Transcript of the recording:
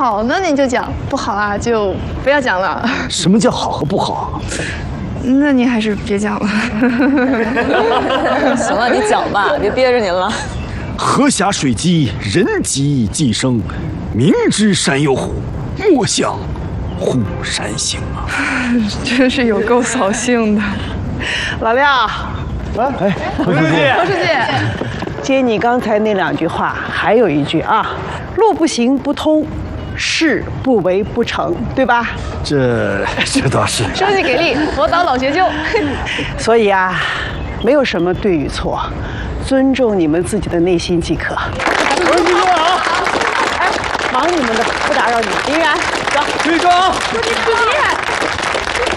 好呢你就讲，不好啊就不要讲了。 什么叫好和不好？ 那你还是别讲了。 行了，你讲吧，别憋着您了。 河下水鸡，人饥鸡生，明知山有虎，莫向虎山行啊！ 真是有够扫兴的。 老廖， 何书记， 何书记， 接你刚才那2句话，还有一句啊，路不行不通，事不为不成，对吧？ 这倒是。 书记给力，佛导老学究。 所以啊，没有什么对与错，尊重你们自己的内心即可。 何书记好。 哎，忙你们的，不打扰你。林源，走。 队长。 书记。